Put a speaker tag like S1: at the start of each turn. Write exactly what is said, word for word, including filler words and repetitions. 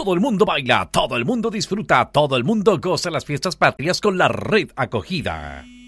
S1: Todo el mundo baila, todo el mundo disfruta, todo el mundo goza las fiestas patrias con la Red Acogida.